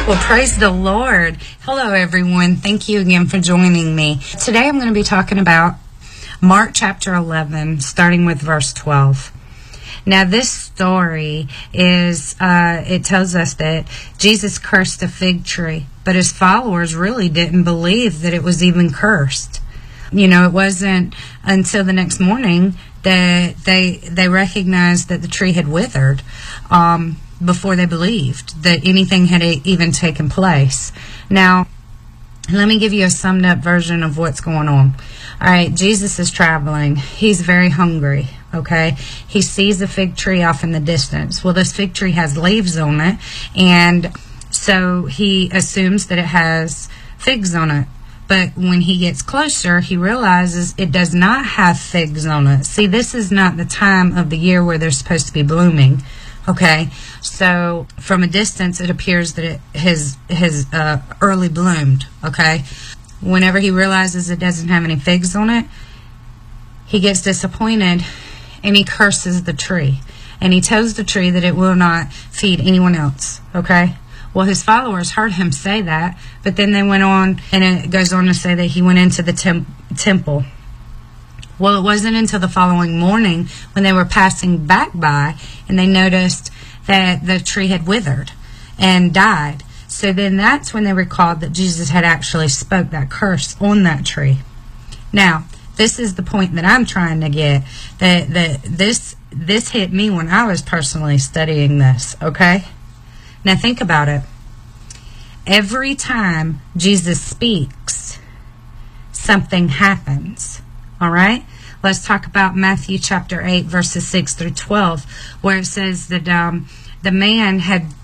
Well, praise the Lord. Hello, everyone. Thank you again for joining me. Today I'm going to be talking about Mark chapter 11, starting with verse 12. Now, this story is, it tells us that Jesus cursed a fig tree, but his followers really didn't believe that it was even cursed. You know, it wasn't until the next morning that they recognized that the tree had withered, before they believed that anything had even taken place. Now, let me give you a summed up version of what's going on. All right, Jesus is traveling. He's very hungry, okay? He sees a fig tree off in the distance. Well, this fig tree has leaves on it, and so he assumes that it has figs on it. But when he gets closer, he realizes it does not have figs on it. See, this is not the time of the year where they're supposed to be blooming. Okay, so from a distance, it appears that it has early bloomed. Okay, whenever he realizes it doesn't have any figs on it, he gets disappointed and he curses the tree. And he tells the tree that it will not feed anyone else. Okay, well, his followers heard him say that, but then they went on, and it goes on to say that he went into the temple. Well, it wasn't until the following morning when they were passing back by and they noticed that the tree had withered and died. So then that's when they recalled that Jesus had actually spoke that curse on that tree. Now, this is the point that I'm trying to get. That this hit me when I was personally studying this, okay? Now think about it. Every time Jesus speaks, something happens. All right, let's talk about Matthew chapter 8, verses 6 through 12, where it says that the man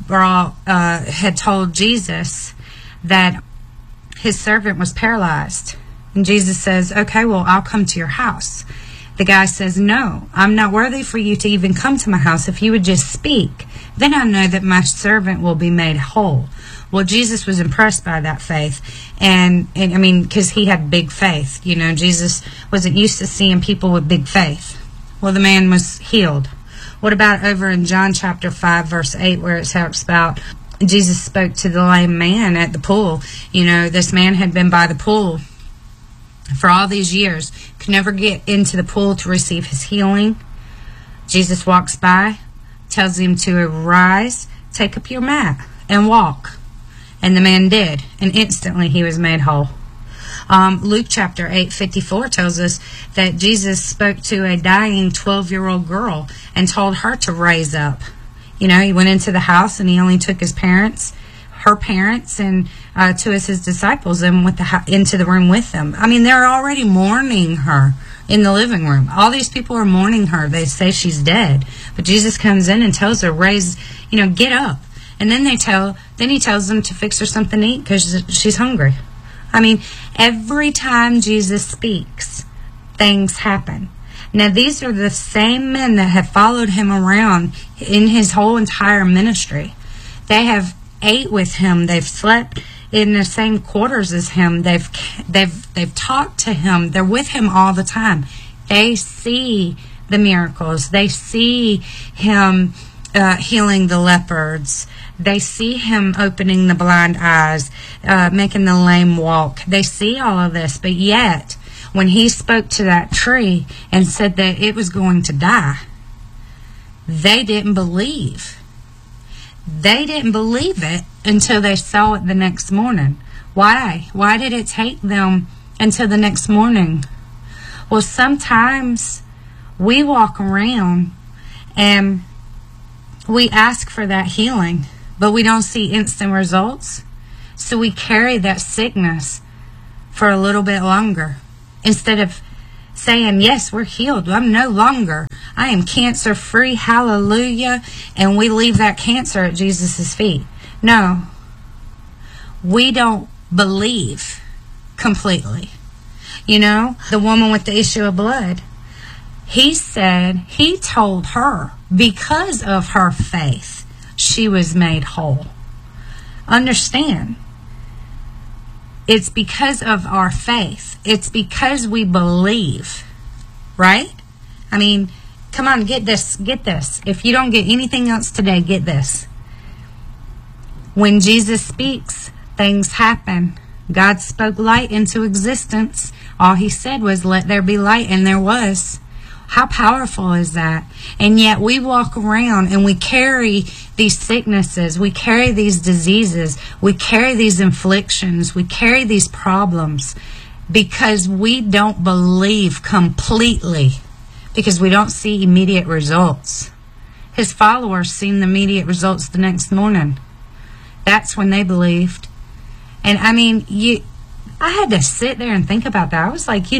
had told Jesus that his servant was paralyzed. And Jesus says, okay, well, I'll come to your house. The guy says, no, I'm not worthy for you to even come to my house. If you would just speak, then I know that my servant will be made whole. Well, Jesus was impressed by that faith, and I mean, because he had big faith. You know, Jesus wasn't used to seeing people with big faith. Well, the man was healed. What about over in John chapter 5, verse 8, where it talks about Jesus spoke to the lame man at the pool. You know, this man had been by the pool for all these years, could never get into the pool to receive his healing. Jesus walks by, tells him to arise, take up your mat, and walk. And the man did, and instantly he was made whole. Luke chapter 8:54 tells us that Jesus spoke to a dying 12-year-old girl and told her to raise up. You know, he went into the house and he only took her parents, and two of his disciples into the room with them. I mean, they're already mourning her in the living room. All these people are mourning her. They say she's dead. But Jesus comes in and tells her, get up. And then he tells them to fix her something to eat because she's hungry. I mean, every time Jesus speaks, things happen. Now, these are the same men that have followed him around in his whole entire ministry. They have ate with him. They've slept in the same quarters as him. They've talked to him. They're with him all the time. They see the miracles. They see him healing the lepers. They see him opening the blind eyes, making the lame walk. They see all of this, but yet, when he spoke to that tree and said that it was going to die, they didn't believe. They didn't believe it until they saw it the next morning. Why? Why did it take them until the next morning? Well, sometimes we walk around and we ask for that healing, but we don't see instant results. So we carry that sickness for a little bit longer. Instead of saying, yes, we're healed. I'm no longer. I am cancer free. Hallelujah. And we leave that cancer at Jesus' feet. No. We don't believe completely. You know, the woman with the issue of blood. He told her, because of her faith, she was made whole. Understand, it's because of our faith. It's because we believe, right? I mean, come on, get this. If you don't get anything else today, get this. When Jesus speaks, things happen. God spoke light into existence. All he said was, let there be light, and there was. How powerful is that? And yet we walk around and we carry these sicknesses, we carry these diseases, we carry these afflictions, we carry these problems because we don't believe completely, because we don't see immediate results. His followers seen the immediate results the next morning. That's when they believed. And I mean, I had to sit there and think about that. I was like,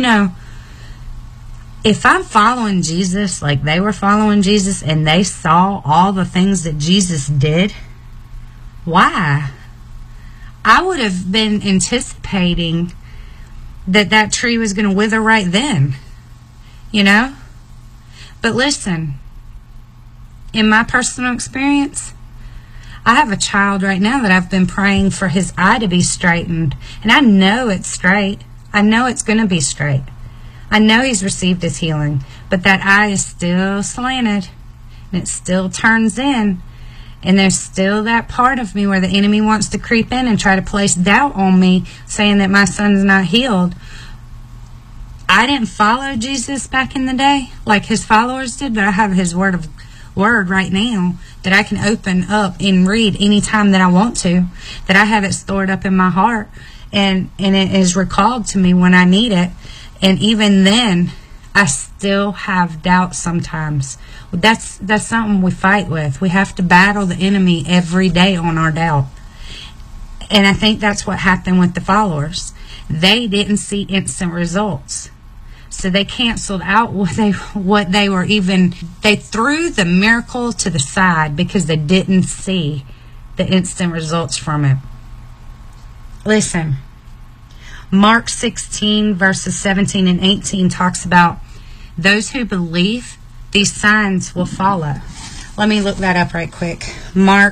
if I'm following Jesus like they were following Jesus and they saw all the things that Jesus did, why? I would have been anticipating that tree was going to wither right then, But listen, in my personal experience, I have a child right now that I've been praying for his eye to be straightened. And I know it's straight. I know it's going to be straight. I know he's received his healing, but that eye is still slanted and it still turns in. And there's still that part of me where the enemy wants to creep in and try to place doubt on me, saying that my son's not healed. I didn't follow Jesus back in the day like his followers did, but I have his word right now that I can open up and read anytime that I want to, that I have it stored up in my heart, and it is recalled to me when I need it. And even then, I still have doubt sometimes. That's something we fight with. We have to battle the enemy every day on our doubt. And I think that's what happened with the followers. They didn't see instant results. So they canceled out they threw the miracle to the side because they didn't see the instant results from it. Listen, Mark 16 verses 17 and 18 talks about those who believe, these signs will follow. Let me look that up right quick. Mark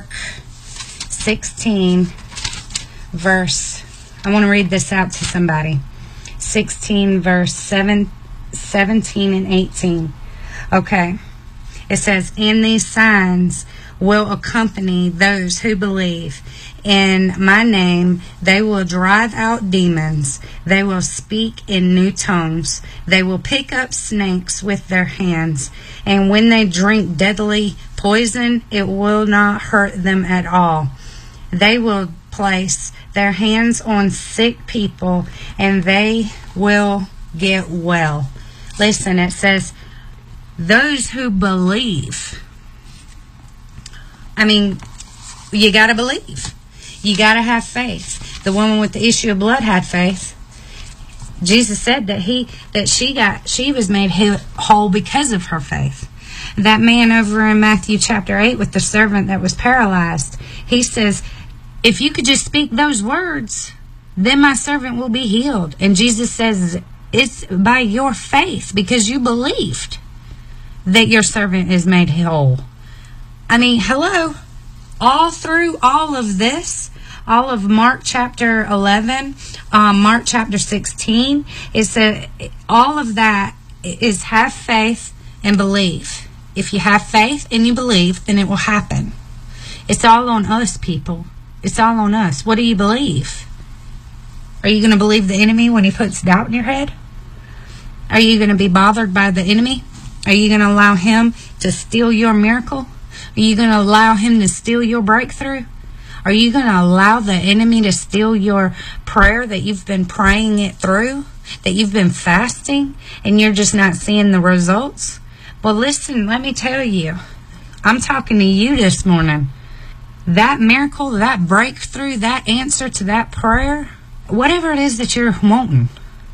16 verse, I want to read this out to somebody. 16 verse 17 and 18. Okay. It says, and these signs will accompany those who believe. In my name, they will drive out demons. They will speak in new tongues. They will pick up snakes with their hands. And when they drink deadly poison, it will not hurt them at all. They will place their hands on sick people and they will get well. Listen, it says, those who believe. I mean, you got to believe. You got to have faith. The woman with the issue of blood had faith. Jesus said that she was made whole because of her faith. That man over in Matthew chapter 8 with the servant that was paralyzed, he says, if you could just speak those words, then my servant will be healed. And Jesus says, it's by your faith, because you believed, that your servant is made whole. I mean, hello. All through all of this, all of Mark chapter 11, Mark chapter 16, all of that is have faith and believe. If you have faith and you believe, then it will happen. It's all on us, people. It's all on us. What do you believe? Are you going to believe the enemy when he puts doubt in your head? Are you going to be bothered by the enemy? Are you going to allow him to steal your miracle? Are you going to allow him to steal your breakthrough? Are you going to allow the enemy to steal your prayer that you've been praying it through, that you've been fasting, and you're just not seeing the results? Well, listen, let me tell you. I'm talking to you this morning. That miracle, that breakthrough, that answer to that prayer, whatever it is that you're wanting,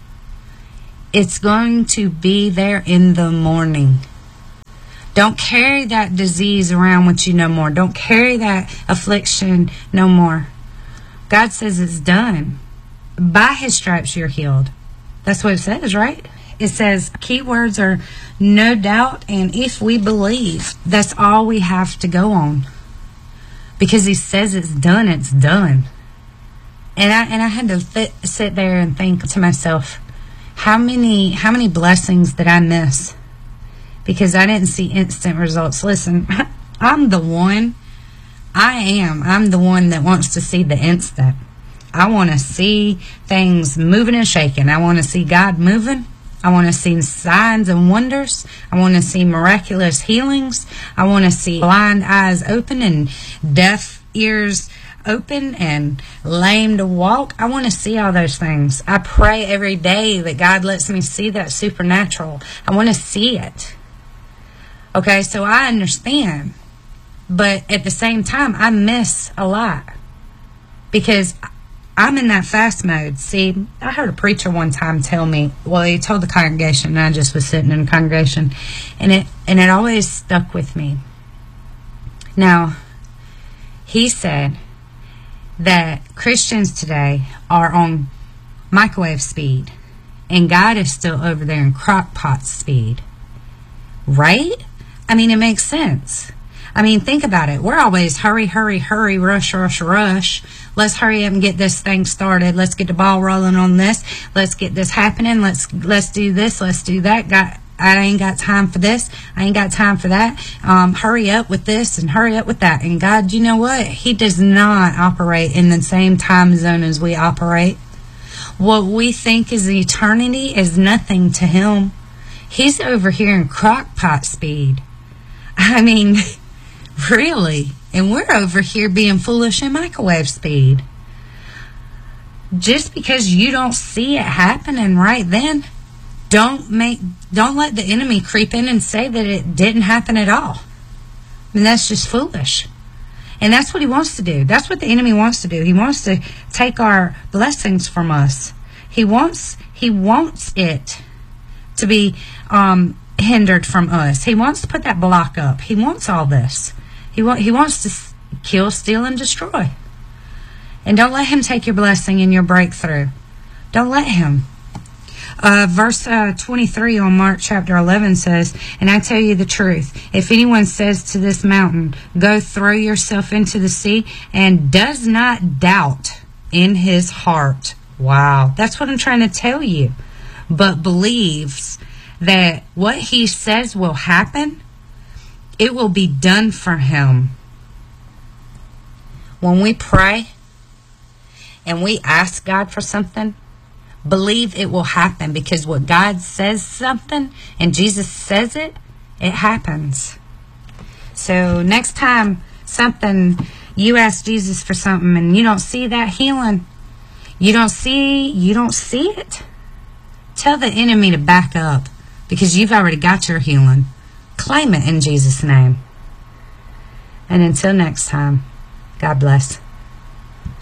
it's going to be there in the morning. Don't carry that disease around with you no more. Don't carry that affliction no more. God says it's done. By his stripes you're healed. That's what it says, right? It says keywords are no doubt and if we believe. That's all we have to go on. Because he says it's done, it's done. And I had to sit there and think to myself, how many blessings did I miss? Because I didn't see instant results. Listen, I'm the one I'm the one that wants to see the instant. I want to see things moving and shaking. I want to see God moving. I want to see signs and wonders. I want to see miraculous healings. I want to see blind eyes open and deaf ears open and lame to walk. I want to see all those things. I pray every day that God lets me see that supernatural. I want to see it. Okay, so I understand. But at the same time, I miss a lot because I'm in that fast mode. See, I heard a preacher one time tell me, well, he told the congregation, and I just was sitting in the congregation, and it always stuck with me. Now, he said that Christians today are on microwave speed, and God is still over there in crock pot speed. Right? I mean, it makes sense. I mean, think about it. We're always hurry, hurry, hurry, rush, rush, rush. Let's hurry up and get this thing started. Let's get the ball rolling on this. Let's get this happening. Let's do this. Let's do that. I ain't got time for this. I ain't got time for that. Hurry up with this and hurry up with that. And God, you know what? He does not operate in the same time zone as we operate. What we think is eternity is nothing to him. He's over here in crock pot speed. I mean, really. And we're over here being foolish in microwave speed. Just because you don't see it happening right then, don't let the enemy creep in and say that it didn't happen at all. I mean, that's just foolish. And that's what he wants to do. That's what the enemy wants to do. He wants to take our blessings from us. He wants it to be hindered from us. He wants to put that block up. He wants all this. He wants to kill, steal, and destroy. And don't let him take your blessing and your breakthrough. Don't let him. Verse 23 on Mark chapter 11 says, "And I tell you the truth, if anyone says to this mountain, 'Go throw yourself into the sea,' and does not doubt in his heart," wow, that's what I'm trying to tell you, but believes that what he says will happen, it will be done for him. When we pray and we ask God for something, believe it will happen, because what God says something and Jesus says it, it happens. So next time you ask Jesus for something and you don't see that healing, you don't see it, tell the enemy to back up, because you've already got your healing. Claim it in Jesus' name. And until next time, God bless.